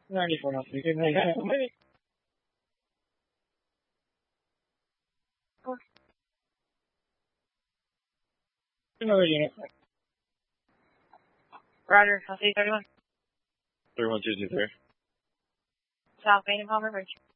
何この見てないから。No unit. Roger, I'll see you 31. 3123. South Main and Palmer Bridge.